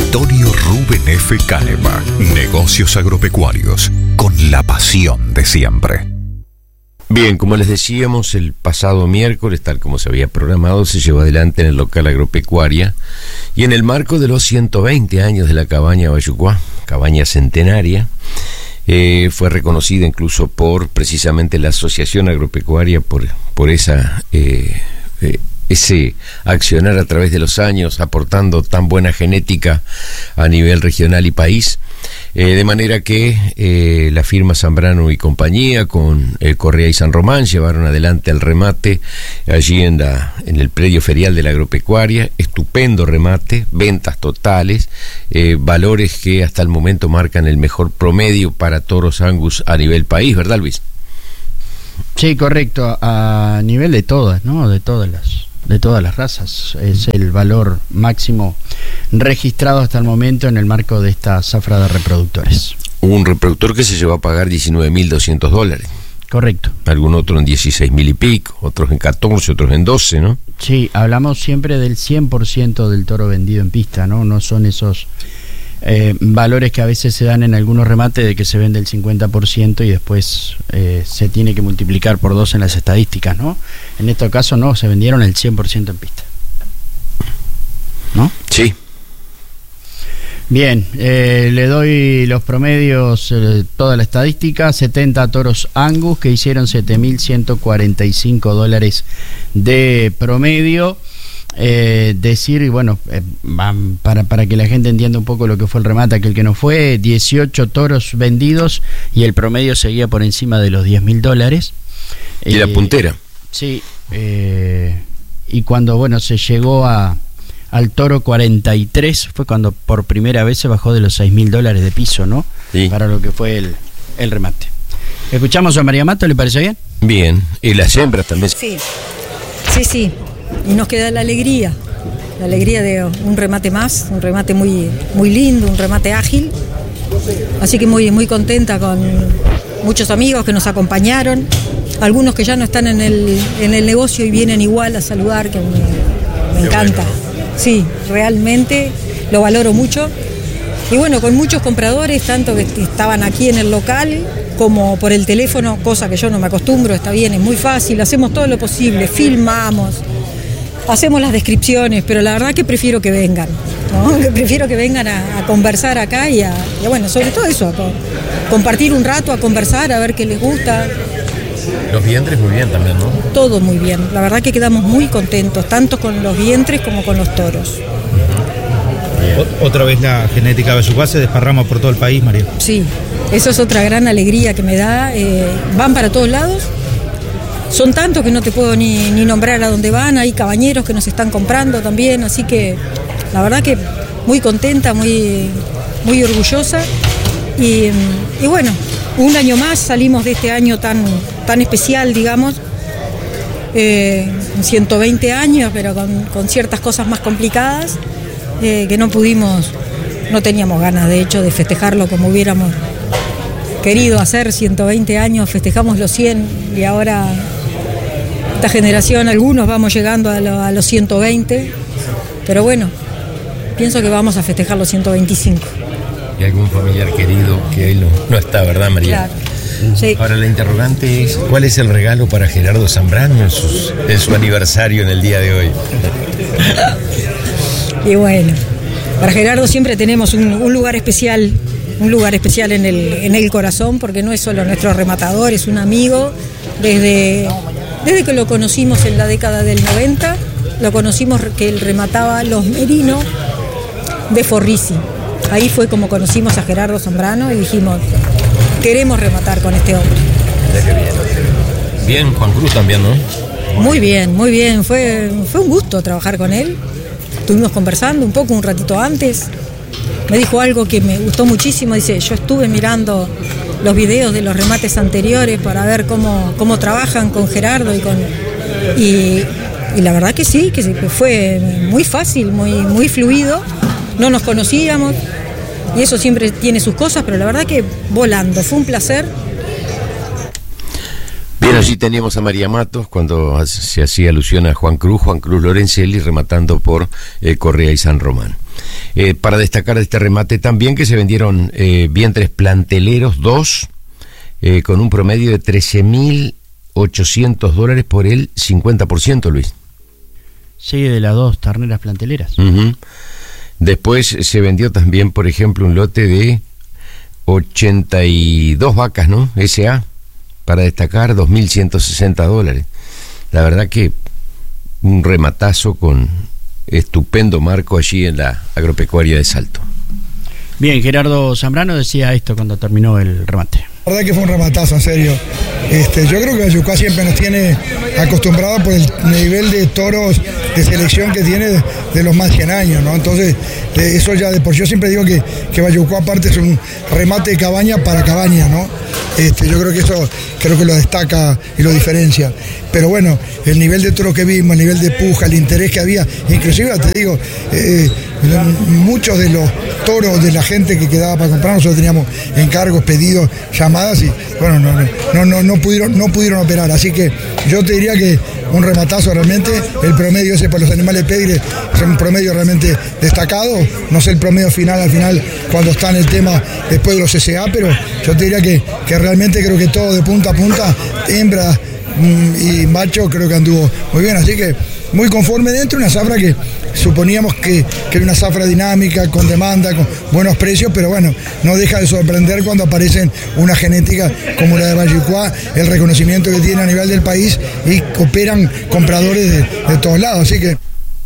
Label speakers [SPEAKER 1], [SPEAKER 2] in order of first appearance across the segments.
[SPEAKER 1] Antonio Rubén F. Kahneman. Negocios agropecuarios, con la pasión de siempre.
[SPEAKER 2] Bien, como les decíamos, el pasado miércoles, tal como se había programado, se llevó adelante en el local agropecuaria y en el marco de los 120 años de la cabaña Bayucuá, cabaña centenaria, fue reconocida incluso por precisamente la Asociación Agropecuaria por ese accionar a través de los años, aportando tan buena genética a nivel regional y país, de manera que la firma Zambrano y compañía con Correa y San Román llevaron adelante el remate allí en el predio ferial de la agropecuaria. Estupendo remate, ventas totales, valores que hasta el momento marcan el mejor promedio para toros Angus a nivel país, ¿verdad, Luis?
[SPEAKER 3] Sí, correcto, a nivel de todas, ¿no? De todas las razas. Es el valor máximo registrado hasta el momento en el marco de esta zafra de reproductores.
[SPEAKER 2] Un reproductor que se llevó a pagar $19.200. Correcto. Algún otro en 16.000 y pico, otros en 14, otros en 12, ¿no?
[SPEAKER 3] Sí, hablamos siempre del 100% del toro vendido en pista, ¿no? No son esos valores que a veces se dan en algunos remates de que se vende el 50% y después se tiene que multiplicar por 2 en las estadísticas, ¿no? En este caso no, se vendieron el 100% en pista, ¿no?
[SPEAKER 2] Sí.
[SPEAKER 3] Bien, le doy los promedios, toda la estadística: 70 toros Angus que hicieron $7.145 de promedio. Decir, y bueno, para que la gente entienda un poco lo que fue el remate, aquel que no fue, 18 toros vendidos y el promedio seguía por encima de los $10.000.
[SPEAKER 2] Y la puntera.
[SPEAKER 3] Sí, y cuando, bueno, se llegó al toro 43, fue cuando por primera vez se bajó de los $6.000 de piso, ¿no? Sí. Para lo que fue el remate. ¿Escuchamos a María Mato? ¿Le parece bien?
[SPEAKER 2] Bien, y las hembras también.
[SPEAKER 4] Sí. Y nos queda la alegría de un remate más, un remate muy, muy lindo, un remate ágil. Así que muy, muy contenta con muchos amigos que nos acompañaron, algunos que ya no están en el negocio y vienen igual a saludar, que me encanta. Sí, realmente lo valoro mucho. Y bueno, con muchos compradores, tanto que estaban aquí en el local como por el teléfono, cosa que yo no me acostumbro, está bien, es muy fácil, hacemos todo lo posible, filmamos, hacemos las descripciones, pero la verdad que prefiero que vengan, ¿no? Prefiero que vengan a conversar acá y bueno, sobre todo eso, a compartir un rato, a conversar, a ver qué les gusta.
[SPEAKER 2] Los vientres muy bien también, ¿no?
[SPEAKER 4] Todo muy bien, la verdad que quedamos muy contentos, tanto con los vientres como con los toros.
[SPEAKER 5] Otra vez la genética Bayucuá se desparrama por todo el país, María.
[SPEAKER 4] Sí, eso es otra gran alegría que me da. Van para todos lados. Son tantos que no te puedo ni nombrar a dónde van. Hay cabañeros que nos están comprando también. Así que la verdad que muy contenta, muy, muy orgullosa. Y bueno, un año más salimos de este año tan especial, digamos. 120 años, pero con ciertas cosas más complicadas. Que no teníamos ganas de hecho de festejarlo como hubiéramos querido hacer. 120 años, festejamos los 100 y ahora esta generación, algunos vamos llegando a los 120, pero bueno, pienso que vamos a festejar los 125.
[SPEAKER 2] Y algún familiar querido que él no está, ¿verdad, María?
[SPEAKER 4] Claro. Sí.
[SPEAKER 2] Ahora la interrogante es, ¿cuál es el regalo para Gerardo Zambrano en su aniversario en el día de hoy?
[SPEAKER 4] Y bueno, para Gerardo siempre tenemos un lugar especial en el corazón, porque no es solo nuestro rematador, es un amigo. Desde que lo conocimos en la década del 90, lo conocimos que él remataba los merinos de Forrisi. Ahí fue como conocimos a Gerardo Zambrano y dijimos, queremos rematar con este hombre.
[SPEAKER 2] Bien, Juan Cruz también, ¿no?
[SPEAKER 4] Muy bien, fue un gusto trabajar con él. Estuvimos conversando un ratito antes. Me dijo algo que me gustó muchísimo. Dice, yo estuve mirando los videos de los remates anteriores para ver cómo trabajan con Gerardo y la verdad que sí, que fue muy fácil, muy fluido. No nos conocíamos y eso siempre tiene sus cosas, pero la verdad que volando, fue un placer.
[SPEAKER 2] Bien, Bueno, sí teníamos a María Matos cuando se hacía alusión a Juan Cruz Lorenzelli rematando por Correa y San Román. Para destacar de este remate también que se vendieron vientres planteleros 2 con un promedio de $13.800 por el 50%, Luis.
[SPEAKER 3] Sí, de las 2 terneras planteleras.
[SPEAKER 2] Uh-huh. Después se vendió también, por ejemplo, un lote de 82 vacas, ¿no? SA, para destacar $2.160. La verdad que un rematazo con estupendo marco allí en la agropecuaria de Salto.
[SPEAKER 3] Bien, Gerardo Zambrano decía esto cuando terminó el remate.
[SPEAKER 6] La verdad que fue un rematazo, en serio. Yo creo que Bayucá siempre nos tiene acostumbrados por el nivel de toros de selección que tiene de los más de 100 años, ¿no? Entonces, eso ya de por sí, yo siempre digo que Bayucá aparte es un remate de cabaña para cabaña, ¿no? Yo creo que eso creo que lo destaca y lo diferencia. Pero bueno, el nivel de toro que vimos, el nivel de puja, el interés que había, inclusive te digo, muchos de los toros de la gente que quedaba para comprar, nosotros teníamos encargos, pedidos, llamadas y bueno, no pudieron operar. Así que yo te diría que un rematazo realmente, el promedio ese para los animales pedigre es un promedio realmente destacado. No sé el promedio final al final cuando está en el tema después de los SA, pero yo te diría que realmente creo que todo de punta a punta, hembra y macho, creo que anduvo muy bien, así que muy conforme dentro, una zafra que suponíamos que era una zafra dinámica, con demanda, con buenos precios, pero bueno, no deja de sorprender cuando aparecen una genética como la de Bayucá, el reconocimiento que tiene a nivel del país y operan compradores de todos lados, así que...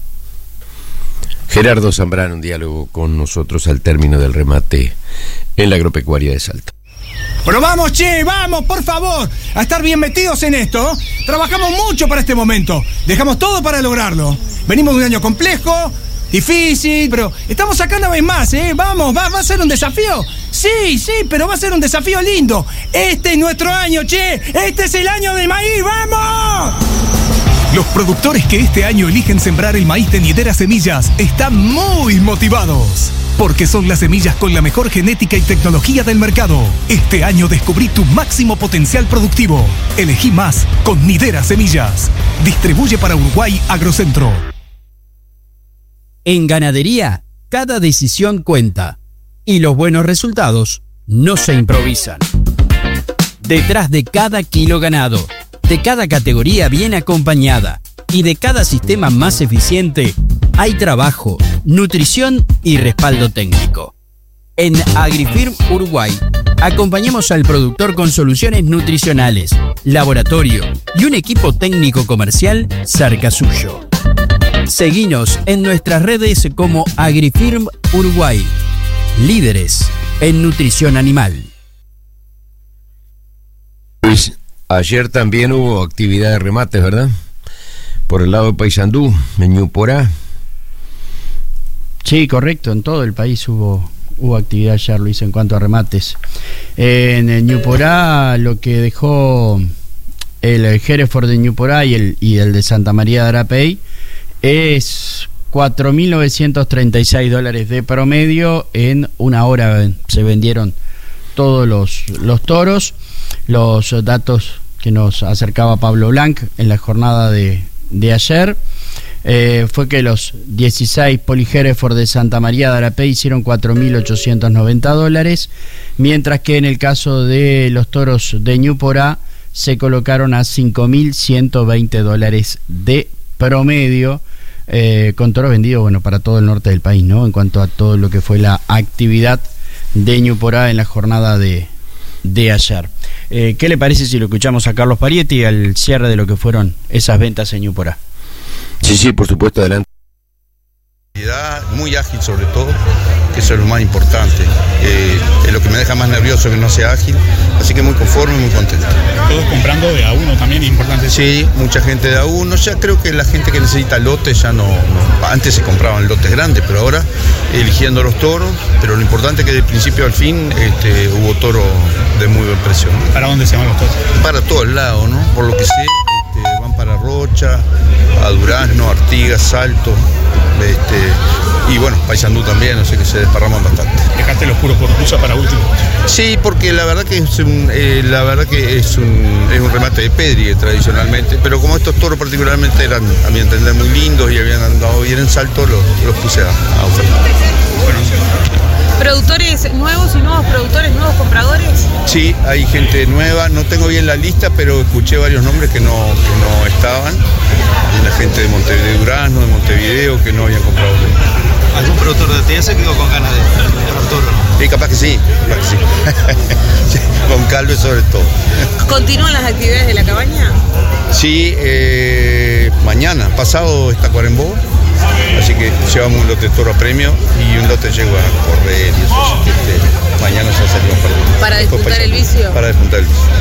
[SPEAKER 2] Gerardo Zambrano, un diálogo con nosotros al término del remate en la agropecuaria de Salto.
[SPEAKER 7] Pero vamos, che, vamos, por favor, a estar bien metidos en esto. Trabajamos mucho para este momento, dejamos todo para lograrlo. Venimos de un año complejo, difícil, pero estamos acá una vez más, Vamos, va a ser un desafío. Sí, pero va a ser un desafío lindo. Este es nuestro año, che, este es el año del maíz, ¡vamos!
[SPEAKER 8] Los productores que este año eligen sembrar el maíz de Nidera Semillas están muy motivados, porque son las semillas con la mejor genética y tecnología del mercado. Este año descubrí tu máximo potencial productivo. Elegí más con Nidera Semillas. Distribuye para Uruguay Agrocentro.
[SPEAKER 9] En ganadería, cada decisión cuenta y los buenos resultados no se improvisan. Detrás de cada kilo ganado, de cada categoría bien acompañada y de cada sistema más eficiente, hay trabajo, nutrición y respaldo técnico. En AgriFirm Uruguay, acompañamos al productor con soluciones nutricionales, laboratorio y un equipo técnico comercial cerca suyo. Seguinos en nuestras redes como AgriFirm Uruguay, líderes en nutrición animal.
[SPEAKER 2] Luis, ayer también hubo actividad de remates, ¿verdad? Por el lado de Paysandú, en Ñuporá.
[SPEAKER 3] Sí, correcto, en todo el país hubo actividad ayer, Luis, en cuanto a remates. En el Ñuporá lo que dejó el Hereford de Ñuporá y el de Santa María de Arapey es $4.936 de promedio. En una hora se vendieron todos los toros. Los datos que nos acercaba Pablo Blanc en la jornada de ayer fue que los 16 Poli Hereford de Santa María de Arapey hicieron $4.890, mientras que en el caso de los toros de Ñuporá se colocaron a $5.120 de promedio, con toros vendidos, bueno, para todo el norte del país, ¿no? En cuanto a todo lo que fue la actividad de Ñuporá en la jornada de ayer. ¿Qué le parece si lo escuchamos a Carlos Parietti al cierre de lo que fueron esas ventas en Ñuporá?
[SPEAKER 2] Sí, por supuesto, adelante.
[SPEAKER 10] Muy ágil sobre todo, que eso es lo más importante. Es lo que me deja más nervioso, que no sea ágil, así que muy conforme, muy contento.
[SPEAKER 5] Todos comprando de a uno también, es importante.
[SPEAKER 10] Sí, mucha gente de a uno, ya creo que la gente que necesita lotes ya no, antes se compraban lotes grandes, pero ahora eligiendo los toros, pero lo importante es que del principio al fin hubo toros de muy buen precio, ¿no?
[SPEAKER 5] ¿Para dónde se van los toros?
[SPEAKER 10] Para todos lados, ¿no? Por lo que sé, van para Arroyo, Bariloche, a Durazno, Artigas, Salto, y bueno, Paysandú también, no sé, que se desparraman bastante.
[SPEAKER 5] ¿Dejaste los puros por Rusa para último?
[SPEAKER 10] Sí, porque la verdad que es un remate de Pedri tradicionalmente, pero como estos toros particularmente eran, a mi entender, muy lindos y habían andado bien en Salto, los puse a ofertar.
[SPEAKER 5] Bueno,
[SPEAKER 11] ¿Productores nuevos y nuevos productores, nuevos compradores?
[SPEAKER 10] Sí, hay gente nueva, no tengo bien la lista, pero escuché varios nombres que no estaban. La gente de Durazno, de Montevideo, que no habían comprado.
[SPEAKER 12] ¿Algún productor de TS se quedó con ganas de comprar toro?
[SPEAKER 10] Sí, capaz que sí. Sí, con Calve sobre todo.
[SPEAKER 11] ¿Continúan las actividades de la cabaña?
[SPEAKER 10] Sí, mañana, pasado está Cuarembó, así que llevamos un lote de toro a premio y un lote llegó a correr y eso, así que mañana ya salimos
[SPEAKER 11] para despuntar el vicio.
[SPEAKER 10] Para despuntar el vicio.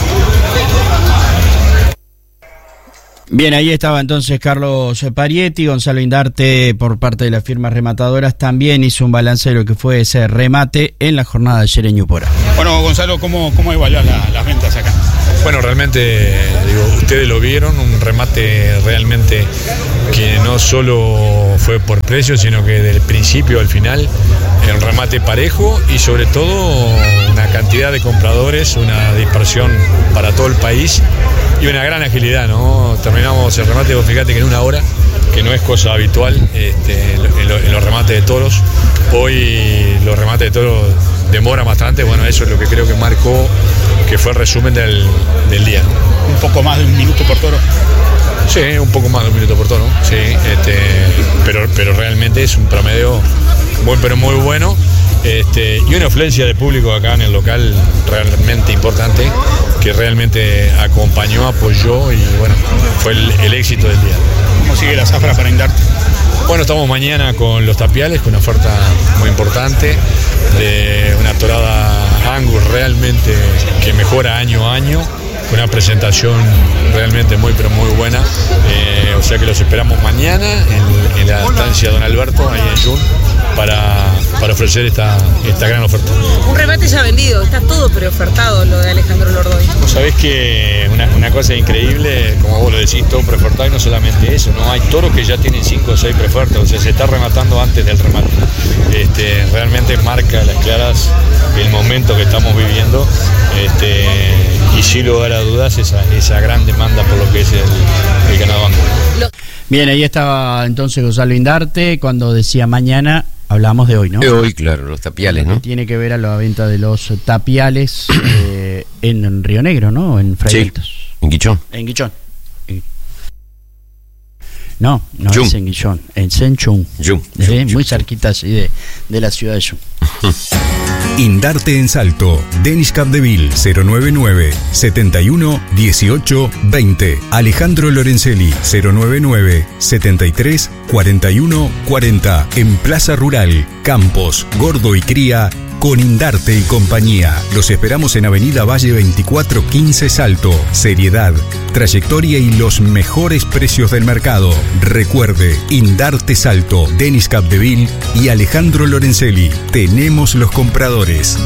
[SPEAKER 3] Bien, ahí estaba entonces Carlos Parietti. Gonzalo Indarte, por parte de las firmas rematadoras, también hizo un balance de lo que fue ese remate en la jornada de ayer en Ñupora.
[SPEAKER 5] Bueno, Gonzalo, ¿cómo evaluás las ventas acá?
[SPEAKER 13] Bueno, realmente, ustedes lo vieron, un remate realmente que no solo fue por precio, sino que del principio al final, un remate parejo y sobre todo una cantidad de compradores, una dispersión para todo el país y una gran agilidad, ¿no? Terminamos el remate, vos fíjate que en una hora, que no es cosa habitual en los remates de toros. Hoy los remates de toros demoran bastante, bueno, eso es lo que creo que marcó, que fue el resumen del día, ¿no?
[SPEAKER 5] Un poco más de un minuto por toro.
[SPEAKER 13] Sí, un poco más de un minuto por toro, sí, pero realmente es un promedio muy bueno. Y una afluencia de público acá en el local realmente importante, que realmente acompañó, apoyó y bueno, fue el éxito del día.
[SPEAKER 5] ¿Cómo sigue la zafra para Indarte?
[SPEAKER 13] Bueno, estamos mañana con los tapiales, con una oferta muy importante, de una torada Angus realmente que mejora año a año, con una presentación realmente muy buena, o sea que los esperamos mañana en la estancia Don Alberto, ahí en Jun, para ofrecer esta gran oferta.
[SPEAKER 11] Un remate ya vendido, está todo preofertado lo de Alejandro Lordoy.
[SPEAKER 13] Vos sabés que una cosa increíble, como vos lo decís, todo preofertado, y no solamente eso, no hay toros que ya tienen 5 o 6 preofertas, o sea, se está rematando antes del remate. Realmente marca a las claras el momento que estamos viviendo, y sin lugar a dudas esa gran demanda por lo que es el ganado Angus.
[SPEAKER 3] Bien, ahí estaba entonces Gonzalo Indarte cuando decía mañana. Hablamos de hoy, ¿no?
[SPEAKER 2] De hoy, claro, los tapiales, ¿no?
[SPEAKER 3] Tiene que ver a la venta de los tapiales en Río Negro, ¿no? En Fray Bentos.
[SPEAKER 2] Sí, en Guichón.
[SPEAKER 3] En Guichón. No es en Guichón, en Senchún. Muy cerquita así de la ciudad de Jun.
[SPEAKER 1] Indarte en Salto, Denis Capdeville 099 71 18 20. Alejandro Lorenzelli 099 73 41 40. En Plaza Rural, Campos, Gordo y Cría, con Indarte y compañía. Los esperamos en Avenida Valle 2415 Salto. Seriedad, trayectoria y los mejores precios del mercado. Recuerde, Indarte Salto, Denis Capdeville y Alejandro Lorenzelli. Tenemos los compradores.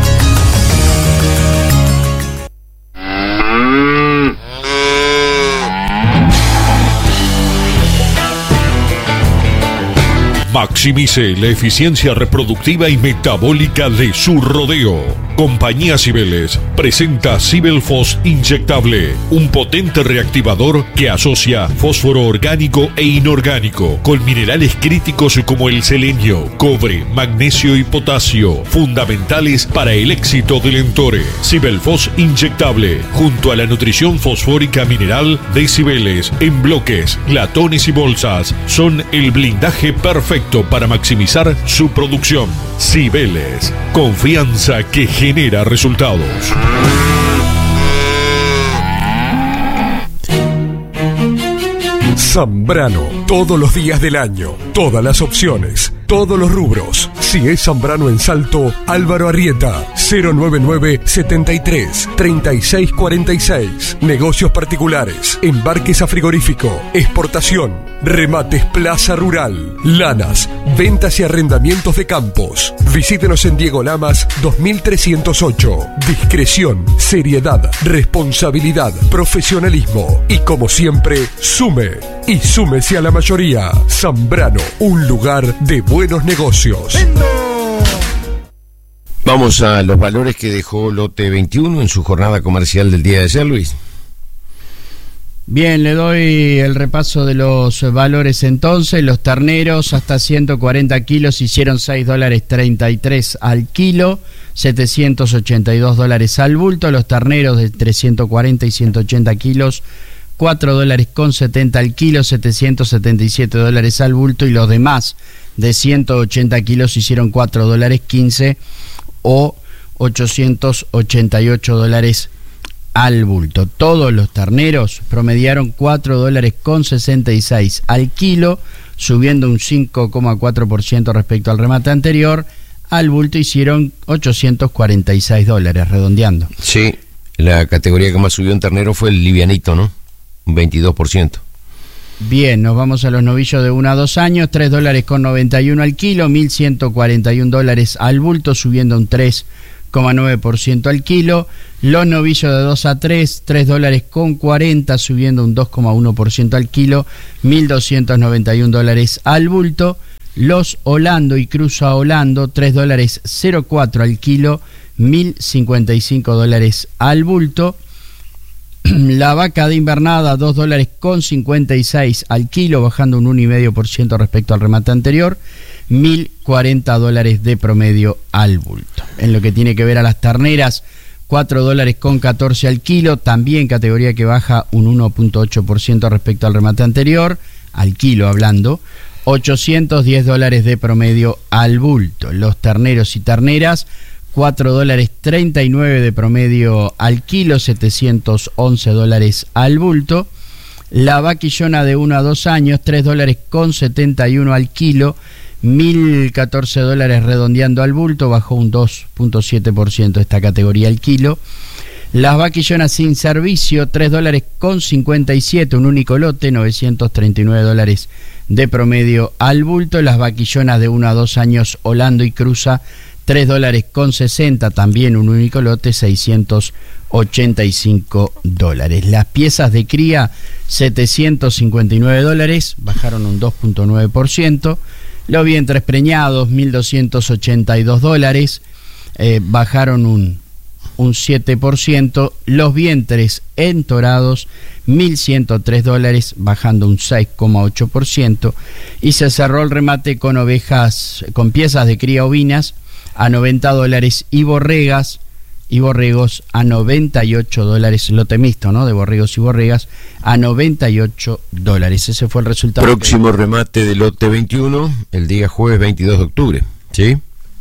[SPEAKER 14] Maximice la eficiencia reproductiva y metabólica de su rodeo. Compañía Cibeles presenta Cibelfos inyectable, un potente reactivador que asocia fósforo orgánico e inorgánico con minerales críticos como el selenio, cobre, magnesio y potasio, fundamentales para el éxito del entore. Cibelfos inyectable, junto a la nutrición fosfórica mineral de Cibeles, en bloques, latones y bolsas, son el blindaje perfecto para maximizar su producción. Cibeles, confianza que genera resultados.
[SPEAKER 15] Zambrano, todos los días del año, todas las opciones, todos los rubros. Si es Zambrano en Salto, Álvaro Arrieta, 099 73 36 46. Negocios particulares, embarques a frigorífico, exportación, remates Plaza Rural, lanas, ventas y arrendamientos de campos. Visítenos en Diego Lamas 2308. Discreción, seriedad, responsabilidad, profesionalismo y, como siempre, sume y súmese a la mayoría. Zambrano, un lugar de buenos negocios.
[SPEAKER 2] Vamos a los valores que dejó Lote 21 en su jornada comercial del día de ayer, Luis.
[SPEAKER 3] Bien, le doy el repaso de los valores entonces. Los terneros hasta 140 kilos hicieron $6.33 al kilo, $782 al bulto. Los terneros de entre 140 y 180 kilos, $4.70 al kilo, $777 al bulto. Y los demás de 180 kilos hicieron $4.15 o $888 al bulto. Todos los terneros promediaron $4.66 al kilo, subiendo un 5,4% respecto al remate anterior. Al bulto hicieron $846, redondeando.
[SPEAKER 2] Sí, la categoría que más subió en ternero fue el livianito, ¿no? Un 22%.
[SPEAKER 3] Bien, nos vamos a los novillos de 1 a 2 años, $3.91 al kilo, $1.141 al bulto, subiendo un 3,9% al kilo. Los novillos de 2 a 3, $3.40, subiendo un 2,1% al kilo, $1.291 al bulto. Los Holando y Cruza Holando, $3.04 al kilo, $1.055 al bulto. La vaca de invernada, $2.56 al kilo, bajando un 1,5% respecto al remate anterior, $1.040 de promedio al bulto. En lo que tiene que ver a las terneras, $4.14 al kilo, también categoría que baja un 1,8% respecto al remate anterior, al kilo hablando, $810 de promedio al bulto. Los terneros y terneras, $4.39 de promedio al kilo, $711 al bulto. La vaquillona de 1 a 2 años, $3.71 al kilo, $1.014 redondeando al bulto, bajó un 2,7% esta categoría al kilo. Las vaquillonas sin servicio, $3.57, un único lote, $939 de promedio al bulto. Las vaquillonas de 1 a 2 años, Holando y Cruza, $3.60, también un único lote, $685. Las piezas de cría, $759, bajaron un 2,9%. Los vientres preñados, $1.282, bajaron un 7%. Los vientres entorados, $1.103, bajando un 6,8%. Y se cerró el remate con ovejas, con piezas de cría ovinas a $90 y borregos a $98, lote mixto, ¿no? De borregos y borregas a $98. Ese fue el resultado.
[SPEAKER 2] Próximo remate del lote 21, el día jueves 22 de octubre, ¿sí?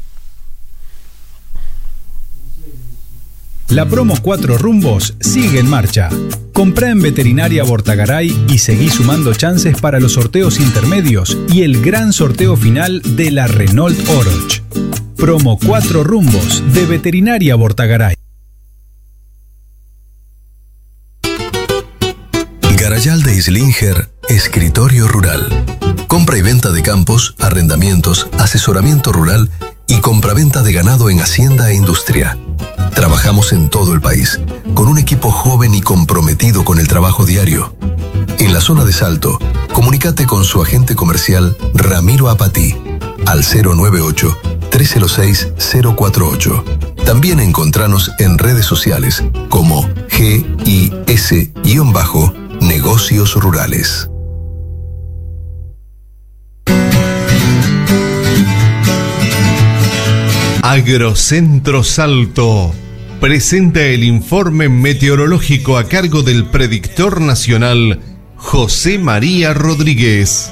[SPEAKER 16] La promo 4 rumbos sigue en marcha. Comprá en Veterinaria Bortagaray y seguí sumando chances para los sorteos intermedios y el gran sorteo final de la Renault Oroch. Promo 4 rumbos de Veterinaria Bortagaray.
[SPEAKER 17] Garayal de Islinger, escritorio rural. Compra y venta de campos, arrendamientos, asesoramiento rural y compraventa de ganado en hacienda e industria. Trabajamos en todo el país, con un equipo joven y comprometido con el trabajo diario. En la zona de Salto, comunícate con su agente comercial Ramiro Apatí al 098-306-048. También encontranos en redes sociales como GIS-Negocios Rurales.
[SPEAKER 18] Agrocentro Salto presenta el informe meteorológico a cargo del predictor nacional José María Rodríguez.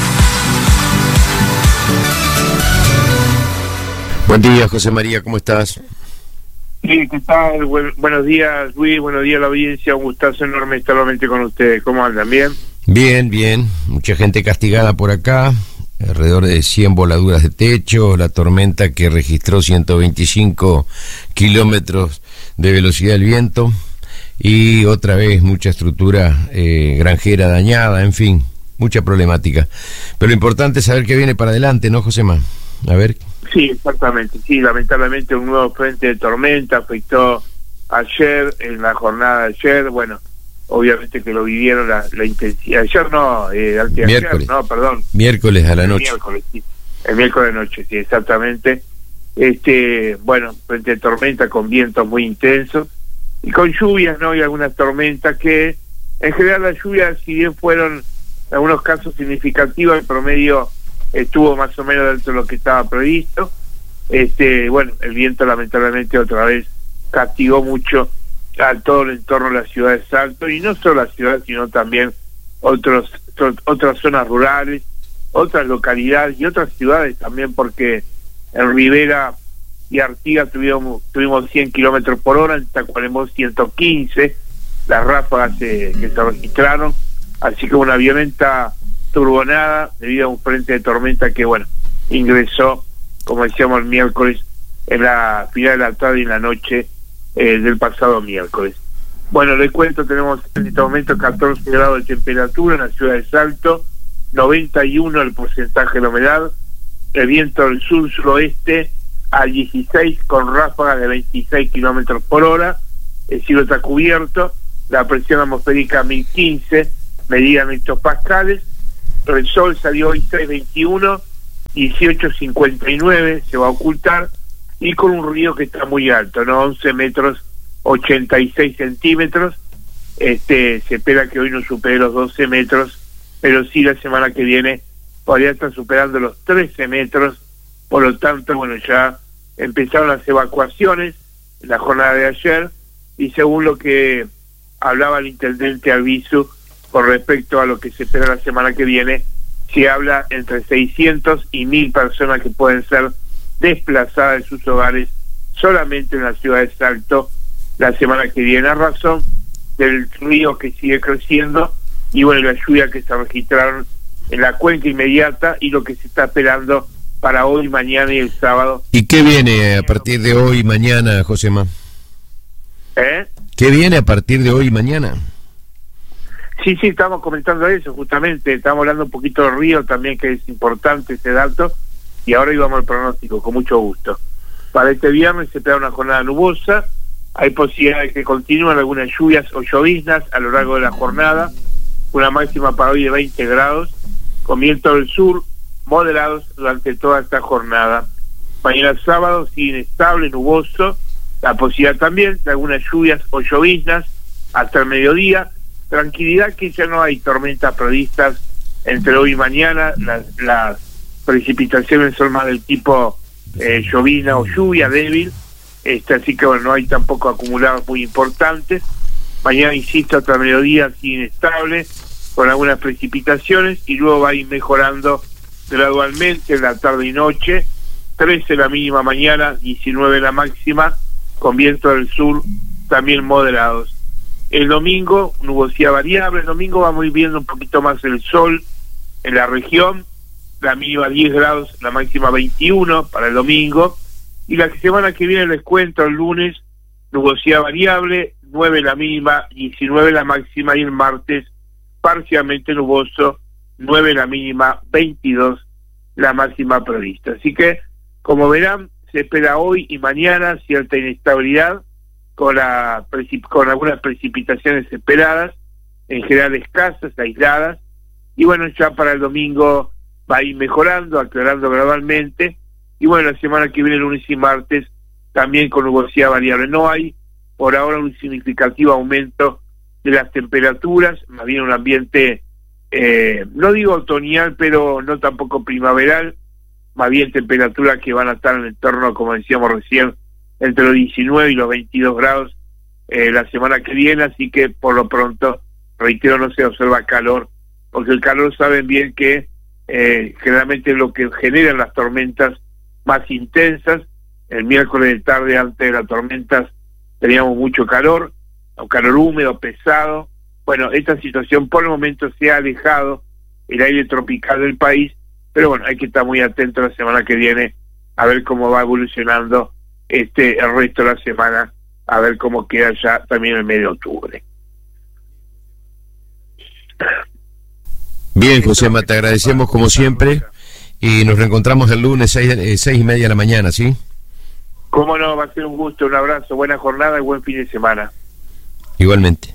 [SPEAKER 2] Buen día, José María, ¿cómo estás?
[SPEAKER 19] Sí, ¿qué tal? Buenos días, Luis, buenos días a la audiencia, un gustazo enorme estar nuevamente con ustedes. ¿Cómo andan? ¿Bien?
[SPEAKER 2] Bien, bien, mucha gente castigada por acá, alrededor de 100 voladuras de techo, la tormenta que registró 125 kilómetros de velocidad del viento y otra vez mucha estructura granjera dañada, en fin, mucha problemática. Pero lo importante es saber qué viene para adelante, ¿no, Josema? A ver.
[SPEAKER 19] Sí, exactamente. Sí, lamentablemente un nuevo frente de tormenta afectó ayer, en la jornada de ayer. Bueno, obviamente que lo vivieron la intensidad. Ayer no, anteayer,
[SPEAKER 2] miércoles.
[SPEAKER 19] No, perdón.
[SPEAKER 2] Miércoles a la noche.
[SPEAKER 19] Miércoles, sí. El miércoles de noche, sí, exactamente. Bueno, frente de tormenta con vientos muy intensos y con lluvias, ¿no? Y algunas tormentas que, en general, las lluvias, si bien fueron en algunos casos significativas, el promedio estuvo más o menos dentro de lo que estaba previsto. Bueno, el viento lamentablemente otra vez castigó mucho a todo el entorno de la ciudad de Salto, y no solo la ciudad, sino también otras zonas rurales, otras localidades y otras ciudades también, porque en Rivera y Artigas tuvimos 100 kilómetros por hora, en Tacuarembó 115, las ráfagas que se registraron, así que una violenta turbonada debido a un frente de tormenta que, bueno, ingresó, como decíamos, el miércoles, en la final de la tarde y en la noche del pasado miércoles. Bueno, les cuento, tenemos en este momento 14 grados de temperatura en la ciudad de Salto, 91 el porcentaje de la humedad, el viento del sur-suroeste a 16 con ráfagas de 26 kilómetros por hora, el cielo está cubierto, la presión atmosférica 1015, medida en hectopascales, el sol salió hoy 6:21, 18:59 se va a ocultar, y con un río que está muy alto, ¿no? 11 metros 86 centímetros, se espera que hoy no supere los 12 metros, pero sí la semana que viene podría estar superando los 13 metros, por lo tanto, bueno, ya empezaron las evacuaciones en la jornada de ayer, y según lo que hablaba el intendente Albizu con respecto a lo que se espera la semana que viene, se habla entre 600 y 1000 personas que pueden ser desplazadas de sus hogares solamente en la ciudad de Salto la semana que viene, a razón del río que sigue creciendo y, bueno, la lluvia que se registraron en la cuenca inmediata y lo que se está esperando para hoy, mañana y el sábado.
[SPEAKER 2] ¿Y qué viene a partir de hoy y mañana, Josema? ¿Qué viene a partir de hoy y mañana?
[SPEAKER 19] Sí, estamos comentando eso, justamente, estamos hablando un poquito del río también, que es importante ese dato, y ahora íbamos al pronóstico, con mucho gusto. Para este viernes se espera una jornada nubosa, hay posibilidad de que continúen algunas lluvias o lloviznas a lo largo de la jornada, una máxima para hoy de 20 grados, con viento del sur, moderados durante toda esta jornada. Mañana sábado sigue inestable, nuboso, la posibilidad también de algunas lluvias o lloviznas hasta el mediodía. Tranquilidad que ya no hay tormentas previstas entre hoy y mañana, las precipitaciones son más del tipo llovizna o lluvia débil, así que, bueno, no hay tampoco acumulados muy importantes. Mañana, insisto, hasta el mediodía sigue inestable, con algunas precipitaciones, y luego va a ir mejorando gradualmente en la tarde y noche, 13 la mínima mañana, 19 la máxima, con viento del sur también moderados. El domingo, nubosidad variable, el domingo vamos a ir viendo un poquito más el sol en la región, la mínima 10 grados, la máxima 21 para el domingo, y la semana que viene les cuento, el lunes, nubosidad variable, 9 la mínima, 19 la máxima, y el martes, parcialmente nuboso, 9 la mínima, 22 la máxima prevista. Así que, como verán, se espera hoy y mañana cierta inestabilidad, con algunas precipitaciones esperadas, en general escasas, aisladas, y bueno, ya para el domingo va a ir mejorando, aclarando gradualmente, y bueno, la semana que viene, lunes y martes, también con nubosidad variable. No hay por ahora un significativo aumento de las temperaturas, más bien un ambiente, no digo otoñal, pero no tampoco primaveral, más bien temperaturas que van a estar en el entorno, como decíamos recién, entre los 19 y los 22 grados la semana que viene, así que por lo pronto, reitero, no se observa calor, porque el calor saben bien que generalmente es lo que generan las tormentas más intensas. El miércoles de tarde, antes de las tormentas, teníamos mucho calor, un calor húmedo, pesado. Bueno, esta situación por el momento se ha alejado el aire tropical del país, pero bueno, hay que estar muy atento la semana que viene a ver cómo va evolucionando el resto de la semana, a ver cómo queda ya también el mes de octubre.
[SPEAKER 2] Bien, Josema, te agradecemos como siempre y nos reencontramos el lunes 6:30 de la mañana, ¿sí?
[SPEAKER 19] Cómo no, va a ser un gusto, un abrazo, buena jornada y buen fin de semana.
[SPEAKER 2] Igualmente.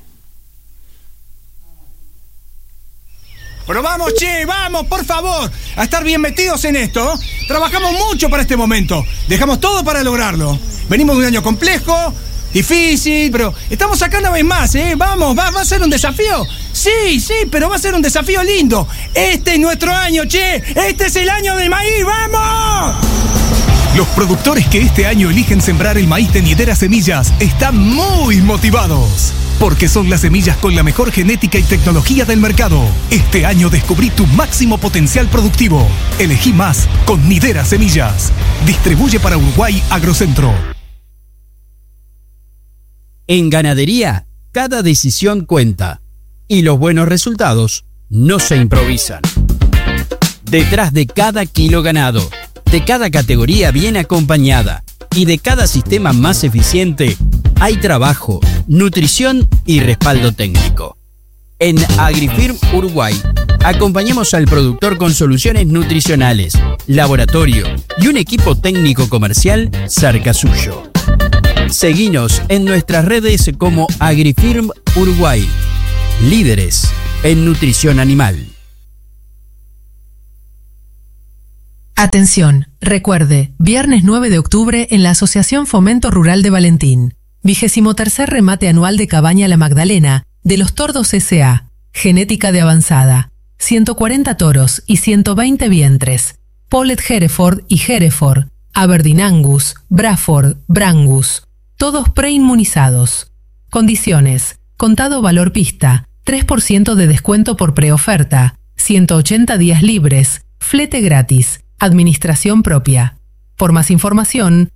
[SPEAKER 7] Pero vamos, che, vamos, por favor, a estar bien metidos en esto. Trabajamos mucho para este momento. Dejamos todo para lograrlo. Venimos de un año complejo, difícil, pero estamos acá una vez más, ¿eh? Vamos, ¿va a ser un desafío? Sí, pero va a ser un desafío lindo. Este es nuestro año, che. Este es el año del maíz, ¡vamos!
[SPEAKER 8] Los productores que este año eligen sembrar el maíz de Niedera Semillas están muy motivados. Porque son las semillas con la mejor genética y tecnología del mercado. Este año descubrí tu máximo potencial productivo. Elegí más con Niedera Semillas. Distribuye para Uruguay Agrocentro.
[SPEAKER 9] En ganadería, cada decisión cuenta. Y los buenos resultados no se improvisan. Detrás de cada kilo ganado, de cada categoría bien acompañada y de cada sistema más eficiente, hay trabajo, nutrición y respaldo técnico. En AgriFirm Uruguay, acompañamos al productor con soluciones nutricionales, laboratorio y un equipo técnico comercial cerca suyo. Seguinos en nuestras redes como AgriFirm Uruguay, líderes en nutrición animal.
[SPEAKER 20] Atención, recuerde, viernes 9 de octubre en la Asociación Fomento Rural de Valentín. 23º remate anual de Cabaña La Magdalena, de los Tordos S.A., genética de avanzada, 140 toros y 120 vientres, Polet Hereford y Hereford, Aberdeen Angus, Braford, Brangus, todos preinmunizados. Condiciones: contado valor pista, 3% de descuento por preoferta, 180 días libres, flete gratis, administración propia. Por más información,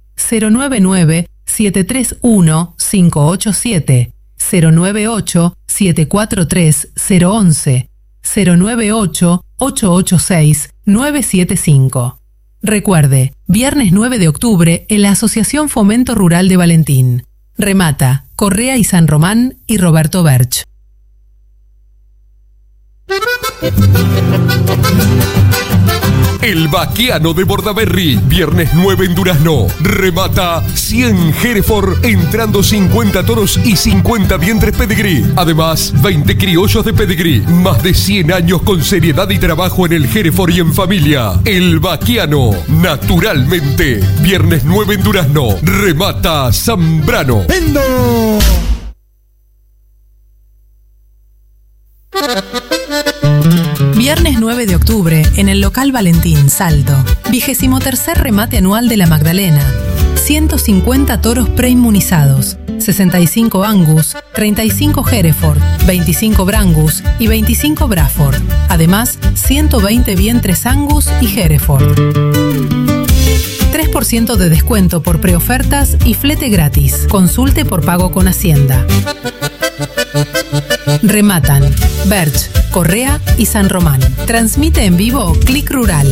[SPEAKER 20] 099-731-587, 098-743-011, 098-886-975. Recuerde, viernes 9 de octubre en la Asociación Fomento Rural de Valentín. Remata, Correa y San Román y Roberto Berch.
[SPEAKER 15] El Vaquiano de Bordaberry, viernes 9 en Durazno. Remata 100 Hereford, entrando 50 toros y 50 vientres pedigrí. Además, 20 criollos de pedigrí. Más de 100 años con seriedad y trabajo en el Hereford y en familia. El Vaquiano, naturalmente. Viernes 9 en Durazno. Remata Zambrano.
[SPEAKER 7] ¡Vendo!
[SPEAKER 20] Viernes 9 de octubre, en el local Valentín, Salto. 23º remate anual de La Magdalena. 150 toros preinmunizados, 65 Angus, 35 Hereford, 25 Brangus y 25 Braford. Además, 120 vientres Angus y Hereford. 3% de descuento por preofertas y flete gratis. Consulte por pago con Hacienda. Rematan Berch, Correa y San Román. Transmite en vivo Click Rural.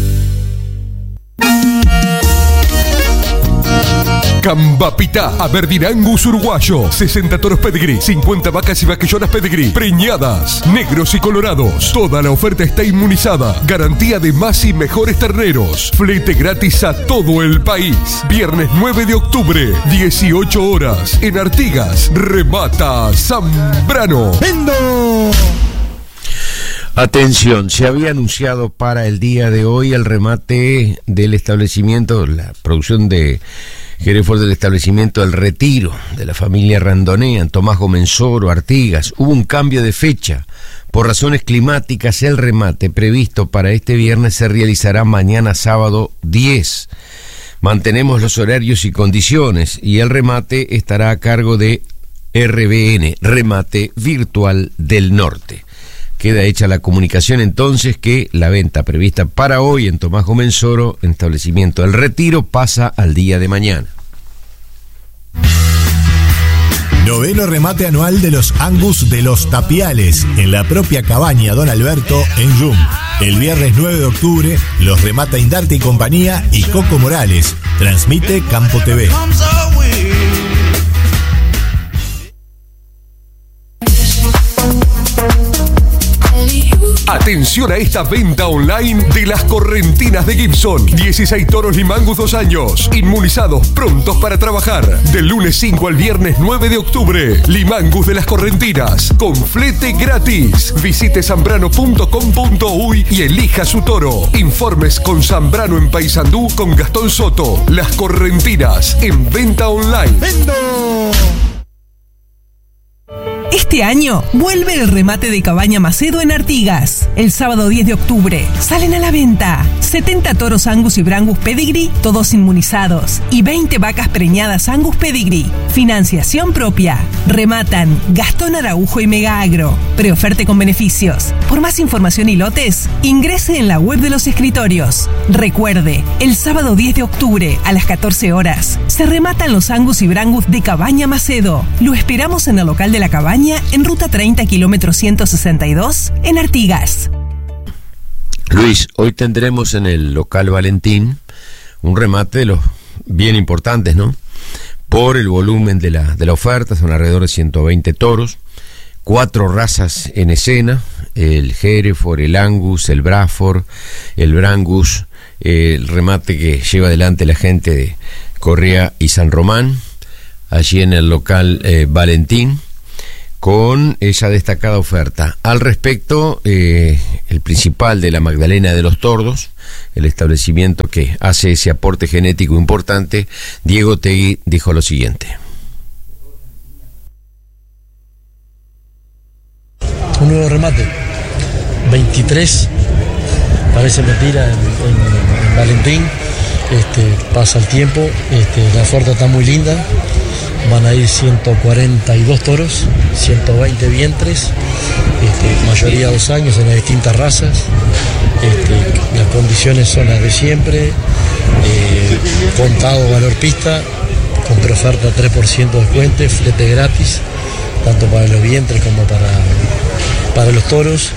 [SPEAKER 15] Cambapita, Aberdeen Angus uruguayo, 60 toros pedigrí, 50 vacas y vaquillonas pedigrí, preñadas, negros y colorados. Toda la oferta está inmunizada. Garantía de más y mejores terneros. Flete gratis a todo el país. Viernes 9 de octubre, 18 horas, en Artigas. Remata Zambrano.
[SPEAKER 7] ¡Vendo!
[SPEAKER 2] Atención, se había anunciado para el día de hoy el remate del establecimiento, la producción de Hereford del establecimiento El Retiro de la familia Randonea en Tomás Gomenzoro, Artigas. Hubo un cambio de fecha. Por razones climáticas, el remate previsto para este viernes se realizará mañana sábado 10. Mantenemos los horarios y condiciones y el remate estará a cargo de RBN, Remate Virtual del Norte. Queda hecha la comunicación entonces que la venta prevista para hoy en Tomás Gomenzoro, en establecimiento El Retiro, pasa al día de mañana.
[SPEAKER 21] Noveno remate anual de los Angus de los Tapiales, en la propia cabaña Don Alberto, en Yum. El viernes 9 de octubre los remata Indarte y Compañía y Coco Morales. Transmite Campo TV.
[SPEAKER 22] Atención a esta venta online de las correntinas de Gibson. 16 toros Limangus 2 años, inmunizados, prontos para trabajar. Del lunes 5 al viernes 9 de octubre. Limangus de las correntinas, con flete gratis. Visite zambrano.com.uy y elija su toro. Informes con Zambrano en Paysandú con Gastón Soto. Las correntinas en venta online. ¡Vendo!
[SPEAKER 23] Este año vuelve el remate de Cabaña Macedo en Artigas. El sábado 10 de octubre salen a la venta 70 toros Angus y Brangus Pedigree, todos inmunizados, y 20 vacas preñadas Angus Pedigree. Financiación propia. Rematan Gastón Araujo y Mega Agro. Preoferte con beneficios. Por más información y lotes, ingrese en la web de los escritorios. Recuerde, el sábado 10 de octubre a las 14 horas se rematan los Angus y Brangus de Cabaña Macedo. Lo esperamos en el local de la cabaña en ruta 30 kilómetro 162 en Artigas.
[SPEAKER 2] Luis, hoy tendremos en el local Valentín un remate de los bien importantes, ¿no? Por el volumen de la oferta, son alrededor de 120 toros, 4 razas en escena: el Hereford, el Angus, el Braford, el Brangus, el remate que lleva adelante la gente de Correa y San Román, allí en el local Valentín, con esa destacada oferta. Al respecto, el principal de la Magdalena de los Tordos, el establecimiento que hace ese aporte genético importante, Diego Tegui, dijo lo siguiente.
[SPEAKER 24] Un nuevo remate, 23, parece mentira, en Valentín. Pasa el tiempo, la oferta está muy linda. Van a ir 142 toros, 120 vientres, mayoría 2 años en las distintas razas. Las condiciones son las de siempre, contado valor pista, con preoferta 3% de descuento, flete gratis, tanto para los vientres como para los toros.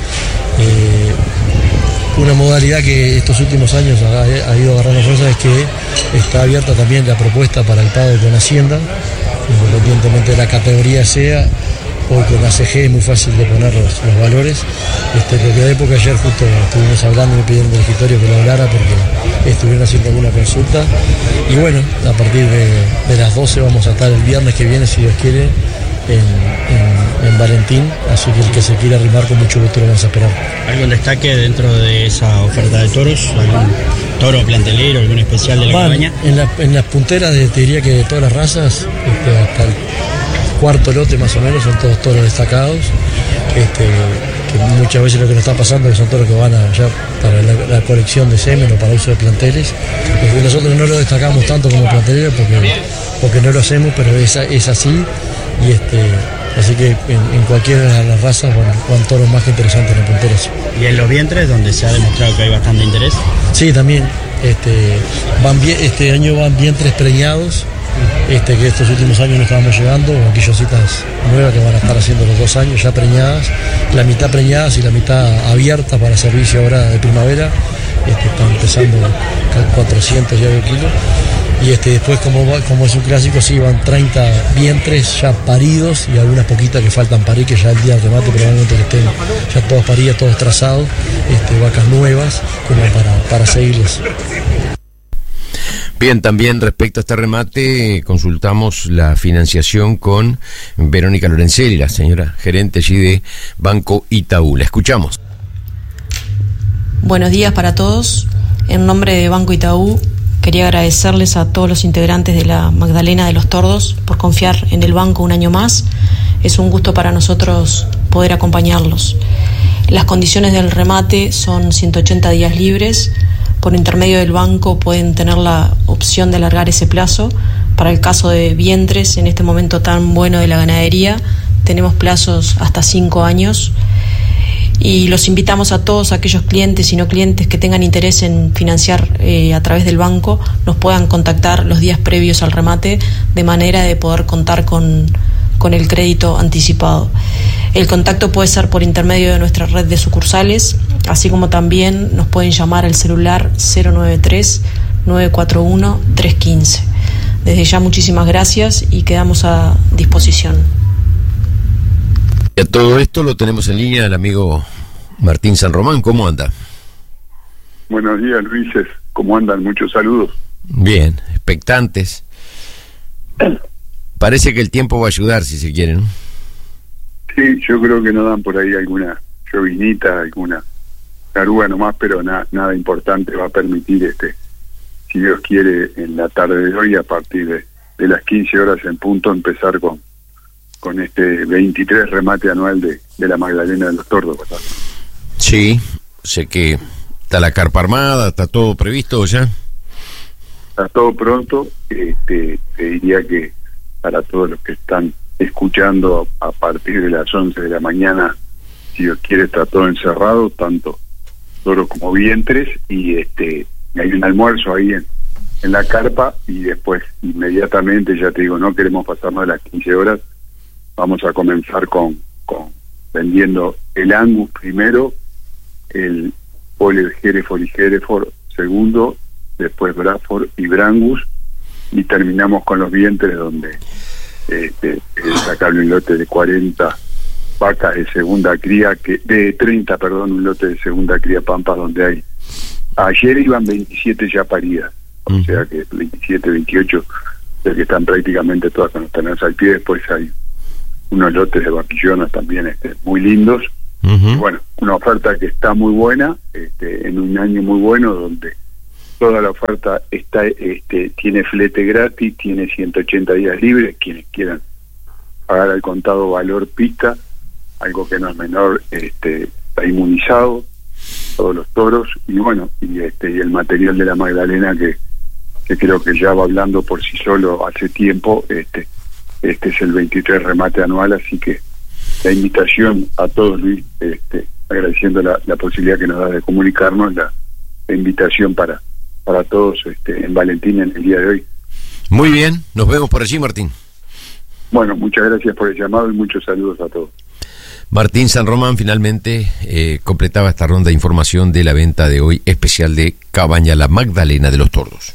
[SPEAKER 24] Una modalidad que estos últimos años ha ido agarrando fuerza es que está abierta también la propuesta para el pago con Hacienda, independientemente de la categoría sea. Hoy con la CG es muy fácil de poner los valores. Lo que de época ayer justo estuvimos hablando y me pidieron del escritorio que lo hablara porque estuvieron haciendo alguna consulta. Y bueno, a partir de las 12 vamos a estar el viernes que viene, si Dios quiere, en Valentín, así que el que se quiera arrimar con mucho gusto lo vamos a esperar.
[SPEAKER 3] ¿Algún destaque dentro de esa oferta de toros? ¿Algún toro plantelero, algún especial de la cabaña?
[SPEAKER 24] En las punteras te diría que de todas las razas, hasta el cuarto lote más o menos son todos toros destacados, que muchas veces lo que nos está pasando es que son toros que van allá para la colección de semen o para uso de planteles. Nosotros no lo destacamos tanto como plantelero porque no lo hacemos, pero es así. Y así que en cualquiera de las razas van toros más que interesantes en punteras.
[SPEAKER 3] ¿Y en los vientres, donde se ha demostrado que hay bastante interés?
[SPEAKER 24] Sí, también. Este año van vientres preñados, que estos últimos años no estábamos llegando, quillositas nuevas que van a estar haciendo los 2 años ya preñadas, la mitad preñadas y la mitad abiertas para servicio ahora de primavera. Están empezando 400 ya de kilos. Y después, como es un clásico, sí, van 30 vientres ya paridos y algunas poquitas que faltan parir, que ya el día del remate probablemente que estén ya todas paridas, todos trazados, vacas nuevas, como para seguirlos.
[SPEAKER 2] Bien, también respecto a este remate, consultamos la financiación con Verónica Lorenzelli, la señora gerente allí de Banco Itaú. La escuchamos.
[SPEAKER 25] Buenos días para todos. En nombre de Banco Itaú, quería agradecerles a todos los integrantes de la Magdalena de los Tordos por confiar en el banco un año más. Es un gusto para nosotros poder acompañarlos. Las condiciones del remate son 180 días libres. Por intermedio del banco pueden tener la opción de alargar ese plazo. Para el caso de vientres, en este momento tan bueno de la ganadería, tenemos plazos hasta 5 años. Y los invitamos a todos aquellos clientes y no clientes que tengan interés en financiar a través del banco, nos puedan contactar los días previos al remate, de manera de poder contar con con el crédito anticipado. El contacto puede ser por intermedio de nuestra red de sucursales, así como también nos pueden llamar al celular 093-941-315. Desde ya muchísimas gracias y quedamos a disposición.
[SPEAKER 2] Y a todo esto lo tenemos en línea el amigo Martín San Román. ¿Cómo anda?
[SPEAKER 4] Buenos días, Luises. ¿Cómo andan? Muchos saludos.
[SPEAKER 2] Bien, expectantes. Parece que el tiempo va a ayudar, si se quiere, ¿no?
[SPEAKER 4] Sí, yo creo que nos dan por ahí alguna llovinita, alguna garúa nomás, pero nada importante. Va a permitir, si Dios quiere, en la tarde de hoy, a partir de las 15 horas en punto, empezar con este 23 remate anual de la Magdalena de los Tordos, ¿verdad?
[SPEAKER 2] Sí, sé que está la carpa armada, está todo previsto ya.
[SPEAKER 4] Está todo pronto. Te diría que para todos los que están escuchando, a partir de las 11 de la mañana, si Dios quiere, está todo encerrado, tanto toros como vientres, y hay un almuerzo ahí en la carpa, y después inmediatamente, ya te digo, no queremos pasarnos de las 15 horas, vamos a comenzar con vendiendo el Angus primero, el Polled Hereford y Hereford segundo, después Bradford y Brangus, y terminamos con los vientres, donde sacarle un lote de 40 vacas de segunda cría, de 30, un lote de segunda cría pampas, donde ayer iban 27 ya paridas, o sea que 27, 28, de que están prácticamente todas con los terneros al pie. Después hay unos lotes de vaquillonas también muy lindos. Y bueno, una oferta que está muy buena, en un año muy bueno, donde toda la oferta tiene flete gratis, tiene 180 días libres, quienes quieran pagar al contado valor pista, algo que no es menor, está inmunizado, todos los toros, y bueno, y el material de la Magdalena que creo que ya va hablando por sí solo hace tiempo. Este es el 23 remate anual, así que la invitación a todos, Luis, agradeciendo la posibilidad que nos da de comunicarnos, la invitación para todos en Valentín en el día de hoy.
[SPEAKER 2] Muy bien, nos vemos por allí, Martín.
[SPEAKER 4] Bueno, muchas gracias por el llamado y muchos saludos a todos.
[SPEAKER 2] Martín San Román finalmente completaba esta ronda de información de la venta de hoy especial de Cabaña La Magdalena de los Tordos.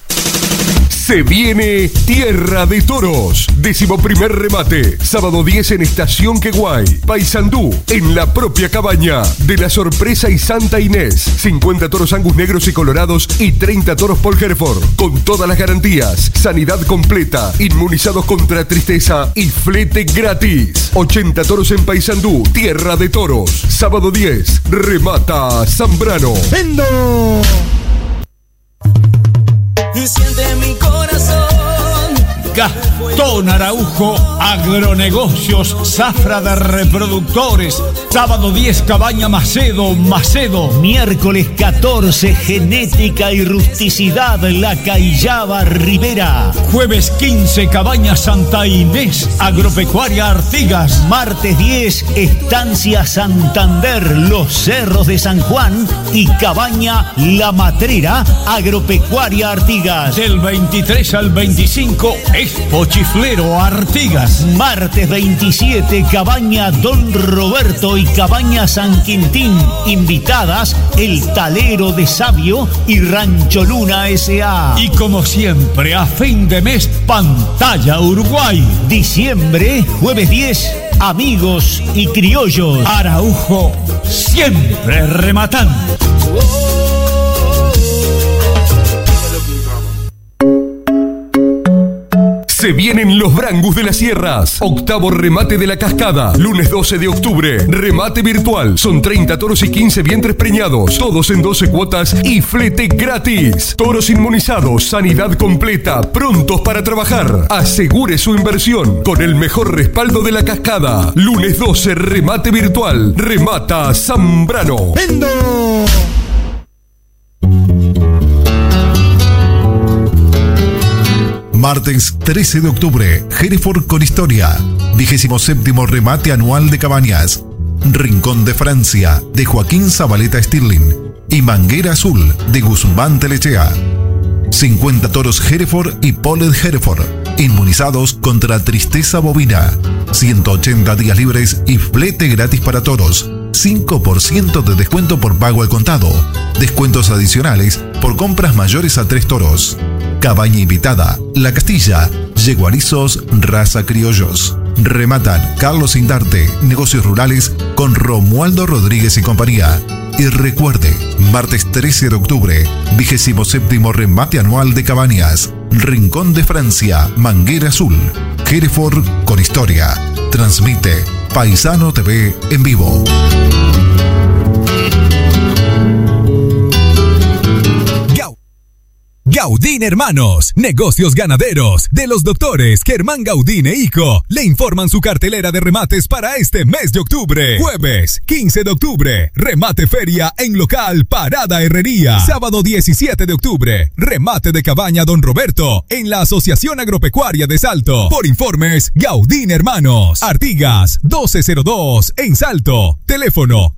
[SPEAKER 22] Se viene Tierra de Toros, 11º remate, sábado 10 en Estación Queguay, Paysandú, en la propia cabaña de La Sorpresa y Santa Inés. 50 toros Angus negros y colorados y 30 toros Paul Hereford, con todas las garantías, sanidad completa, inmunizados contra tristeza y flete gratis. 80 toros en Paysandú, Tierra de Toros, sábado 10, remata Zambrano.
[SPEAKER 5] ¡Vendo! Siente mi corazón.
[SPEAKER 6] Gastón Araujo, Agronegocios, zafra de reproductores. Sábado 10, Cabaña Macedo. Miércoles 14, Genética y Rusticidad, La Callaba Rivera. Jueves 15, Cabaña Santa Inés, Agropecuaria Artigas. Martes 10, Estancia Santander, Los Cerros de San Juan y Cabaña La Matrera, Agropecuaria Artigas. Del 23 al 25, Expo Chiflero Artigas. Martes 27, Cabaña Don Roberto y Cabaña San Quintín. Invitadas, El Talero de Sabio y Rancho Luna S.A. Y como siempre, a fin de mes, Pantalla Uruguay. Diciembre, jueves 10, Amigos y Criollos. Araujo, siempre rematando.
[SPEAKER 22] Se vienen los Brangus de las Sierras. 8º remate de la Cascada. Lunes 12 de octubre. Remate virtual. Son 30 toros y 15 vientres preñados. Todos en 12 cuotas y flete gratis. Toros inmunizados. Sanidad completa. Prontos para trabajar. Asegure su inversión con el mejor respaldo de la Cascada. Lunes 12, remate virtual. Remata Zambrano.
[SPEAKER 5] ¡Vendo!
[SPEAKER 21] Martes 13 de octubre, Hereford con historia. 27º remate anual de cabañas. Rincón de Francia, de Joaquín Zabaleta Stirling. Y Manguera Azul, de Guzmán Telechea. 50 toros Hereford y Polled Hereford.
[SPEAKER 1] Inmunizados contra tristeza bovina. 180 días libres y flete gratis para toros. 5% de descuento por pago al contado. Descuentos adicionales por compras mayores a 3 toros. Cabaña invitada, La Castilla, yeguarizos, raza criollos. Rematan Carlos Indarte, negocios rurales con Romualdo Rodríguez y compañía. Y recuerde, martes 13 de octubre, 27º remate anual de cabañas. Rincón de Francia, Manguera Azul. Hereford con historia. Transmite Paisano TV en vivo.
[SPEAKER 10] Gaudín Hermanos, negocios ganaderos de los doctores Germán Gaudín e Hijo, le informan su cartelera de remates para este mes de octubre. Jueves 15 de octubre, remate feria en local Parada Herrería. Sábado 17 de octubre, remate de cabaña Don Roberto en la Asociación Agropecuaria de Salto. Por informes, Gaudín Hermanos, Artigas 1202 en Salto. Teléfono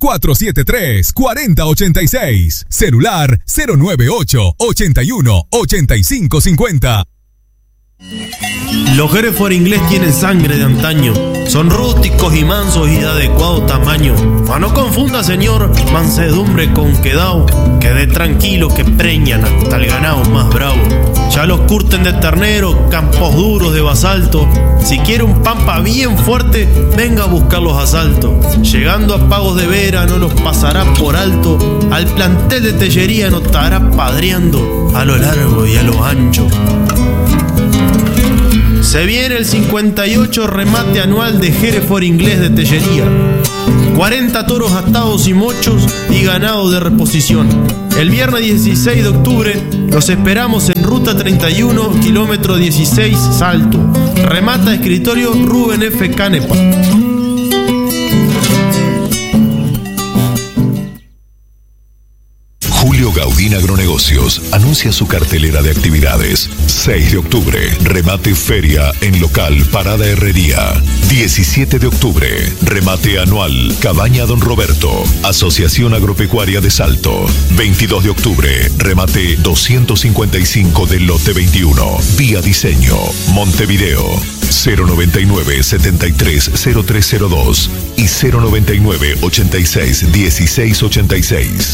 [SPEAKER 10] 473-4086. Celular 098-81-8550.
[SPEAKER 11] Los Hereford inglés tienen sangre de antaño. Son rústicos y mansos y de adecuado tamaño. Ma no confunda, señor, mansedumbre con quedao. Quede tranquilo que preñan hasta el ganado más bravo. Ya los curten de ternero, campos duros de basalto. Si quiere un pampa bien fuerte, venga a buscar los asaltos. Llegando a Pagos de Vera no los pasará por alto. Al plantel de Tellería no estará padreando a lo largo y a lo ancho. Se viene el 58 remate anual de Hereford inglés de Tellería. 40 toros atados y mochos y ganado de reposición. El viernes 16 de octubre los esperamos en Ruta 31, kilómetro 16, Salto. Remata escritorio Rubén F. Canepa.
[SPEAKER 12] Julio Gaudín Agronegocios anuncia su cartelera de actividades. 6 de octubre, remate feria en local Parada Herrería. 17 de octubre, remate anual Cabaña Don Roberto, Asociación Agropecuaria de Salto. 22 de octubre, remate 255 del lote 21, Vía Diseño, Montevideo. 099-730302 y 099-86-1686.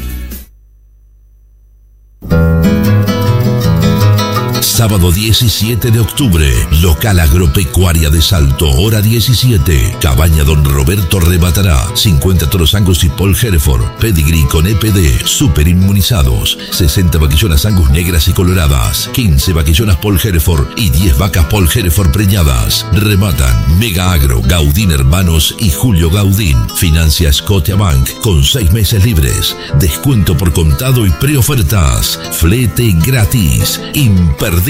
[SPEAKER 13] Sábado 17 de octubre, local agropecuaria de Salto, hora 17. Cabaña Don Roberto rematará 50 toros Angus y Paul Hereford, pedigree con EPD, super inmunizados, 60 vaquillonas Angus negras y coloradas, 15 vaquillonas Paul Hereford y 10 vacas Paul Hereford preñadas. Rematan Mega Agro, Gaudín Hermanos y Julio Gaudín. Financia Scotiabank con 6 meses libres, descuento por contado y preofertas, flete gratis, imperdible.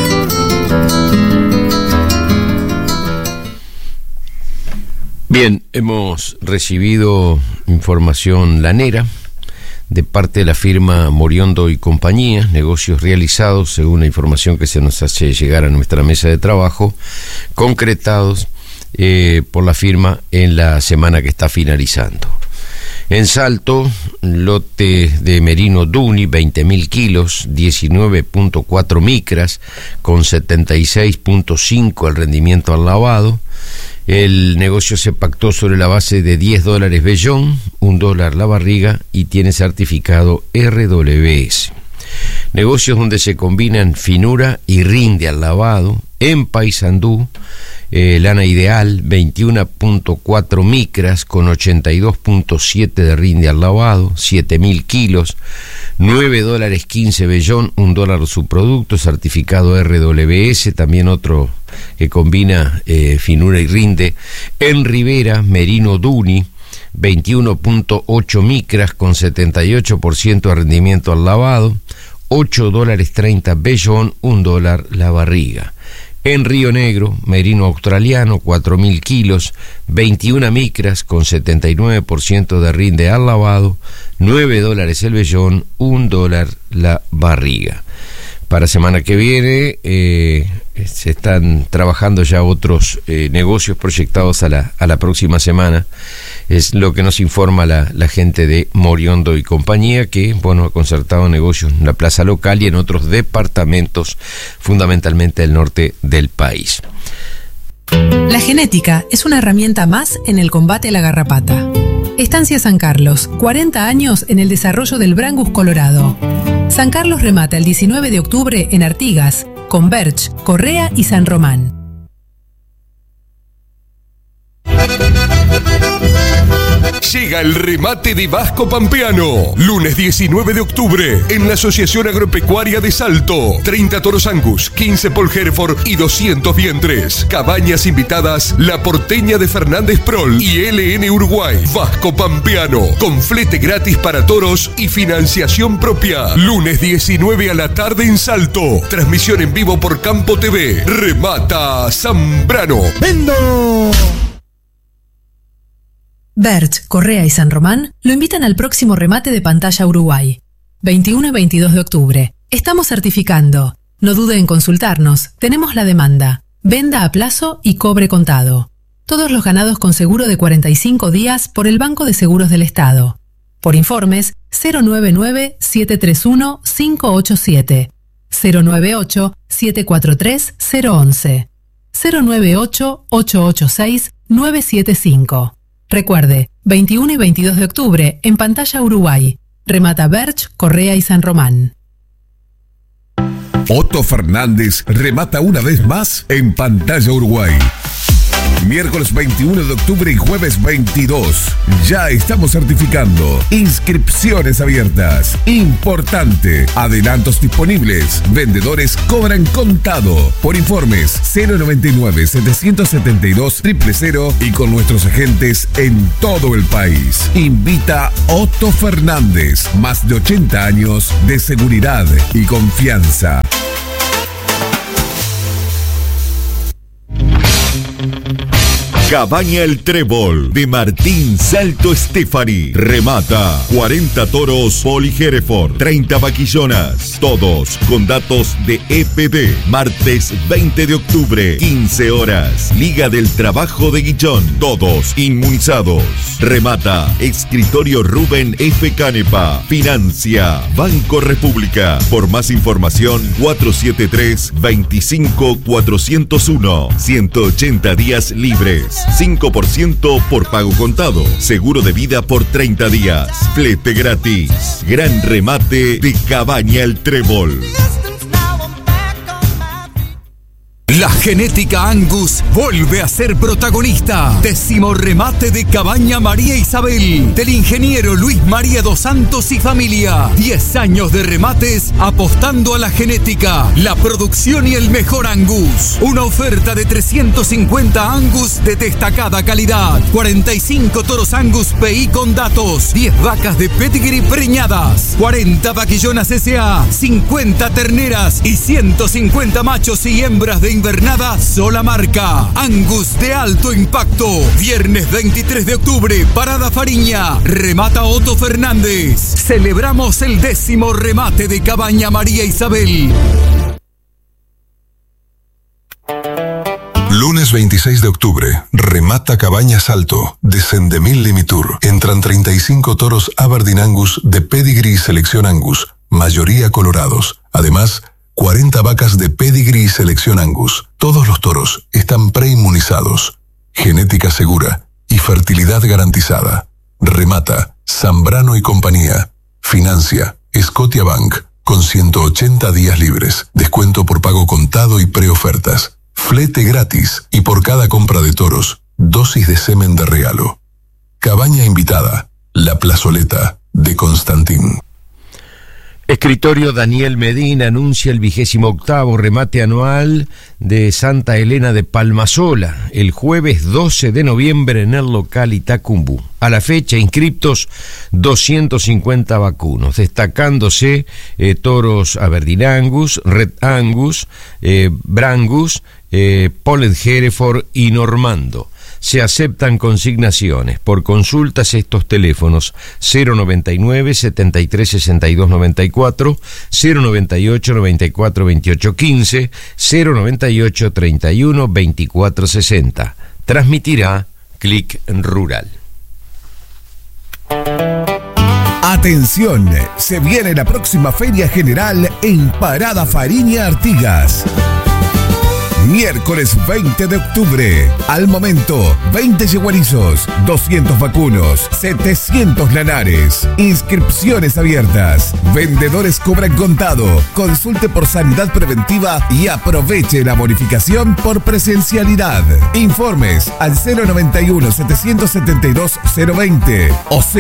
[SPEAKER 2] Bien, hemos recibido información lanera de parte de la firma Moriondo y Compañía, negocios realizados según la información que se nos hace llegar a nuestra mesa de trabajo, concretados por la firma en la semana que está finalizando. En Salto, lote de merino Duni, 20.000 kilos, 19.4 micras, con 76.5 el rendimiento al lavado. El negocio se pactó sobre la base de $10 vellón, $1 la barriga y tiene certificado RWS. Negocios donde se combinan finura y rinde al lavado. En Paysandú, lana ideal, 21.4 micras con 82.7 de rinde al lavado, 7.000 kilos, $9.15 vellón, $1 su producto, certificado RWS, también otro que combina finura y rinde. En Rivera, merino Duni, 21.8 micras con 78% de rendimiento al lavado, $8.30 vellón, $1 la barriga. En Río Negro, merino australiano, 4.000 kilos, 21 micras con 79% de rinde al lavado, $9 el vellón, $1 la barriga. Para semana que viene se están trabajando ya otros negocios proyectados a la próxima semana. Es lo que nos informa la gente de Moriondo y compañía, que ha concertado negocios en la plaza local y en otros departamentos, fundamentalmente del norte del país.
[SPEAKER 20] La genética es una herramienta más en el combate a la garrapata. Estancia San Carlos, 40 años en el desarrollo del Brangus colorado. San Carlos remata el 19 de octubre en Artigas, con Berch, Correa y San Román.
[SPEAKER 22] Llega el remate de Vasco Pampeano. Lunes 19 de octubre en la Asociación Agropecuaria de Salto. 30 toros Angus, 15 Paul Hereford y 200 vientres. Cabañas invitadas La Porteña de Fernández Prol y LN Uruguay. Vasco Pampeano, con flete gratis para toros y financiación propia. Lunes 19 a la tarde en Salto. Transmisión en vivo por Campo TV. Remata Zambrano.
[SPEAKER 5] ¡Vendo!
[SPEAKER 20] Berch, Correa y San Román lo invitan al próximo remate de Pantalla Uruguay. 21 y 22 de octubre. Estamos certificando. No dude en consultarnos. Tenemos la demanda. Venda a plazo y cobre contado. Todos los ganados con seguro de 45 días por el Banco de Seguros del Estado. Por informes, 099-731-587. 098-743-011. 098-886-975. Recuerde, 21 y 22 de octubre, en Pantalla Uruguay. Remata Berch, Correa y San Román.
[SPEAKER 12] Otto Fernández remata una vez más en Pantalla Uruguay. Miércoles 21 de octubre y jueves 22. Ya estamos certificando. Inscripciones abiertas. Importante. Adelantos disponibles. Vendedores cobran contado. Por informes 099-772-000 y con nuestros agentes en todo el país. Invita Otto Fernández. Más de 80 años de seguridad y confianza.
[SPEAKER 14] Cabaña El Trébol de Martín Salto Estefani. Remata 40 toros Paul Hereford, 30 vaquillonas, todos con datos de EPD. Martes 20 de octubre, 15 horas. Liga del Trabajo de Guillón, todos inmunizados. Remata Escritorio Rubén F. Canepa. Financia Banco República. Por más información 473-25-401. 180 días libres. 5% por pago contado. Seguro de vida por 30 días. Flete gratis. Gran remate de Cabaña El Trébol.
[SPEAKER 10] La genética Angus vuelve a ser protagonista. 10º remate de Cabaña María Isabel, del ingeniero Luis María dos Santos y familia. 10 años de remates apostando a la genética, la producción y el mejor Angus. Una oferta de 350 Angus de destacada calidad. 45 toros Angus PI con datos. 10 vacas de pedigree preñadas. 40 vaquillonas SA. 50 terneras y 150 machos y hembras de invernada sola marca. Angus de alto impacto. Viernes 23 de octubre, Parada Fariña. Remata Otto Fernández. Celebramos el 10º remate de Cabaña María Isabel.
[SPEAKER 12] Lunes 26 de octubre, remata Cabaña Salto, de Sendemil Limitur. Entran 35 toros Aberdeen Angus de pedigree y selección Angus, mayoría colorados. Además, 40 vacas de pedigree y selección Angus. Todos los toros están preinmunizados. Genética segura y fertilidad garantizada. Remata Zambrano y compañía. Financia Scotiabank con 180 días libres. Descuento por pago contado y preofertas. Flete gratis y por cada compra de toros, dosis de semen de regalo. Cabaña invitada, La Plazoleta de Constantín.
[SPEAKER 2] Escritorio Daniel Medina anuncia el 28º remate anual de Santa Elena de Palmasola, el jueves 12 de noviembre en el local Itacumbú. A la fecha, inscriptos 250 vacunos, destacándose toros Aberdeen Angus, Red Angus, Brangus, Paul Hereford y Normando. Se aceptan consignaciones. Por consultas estos teléfonos 099 73 62 94, 098 94 28 15, 098 31 24 60. Transmitirá Clic Rural.
[SPEAKER 8] Atención, se viene la próxima Feria General en Parada Fariña Artigas. Miércoles 20 de octubre. Al momento, 20 yeguarizos, 200 vacunos, 700 lanares. Inscripciones abiertas. Vendedores cobran contado. Consulte por sanidad preventiva y aproveche la bonificación por presencialidad. Informes al 091 772 020 o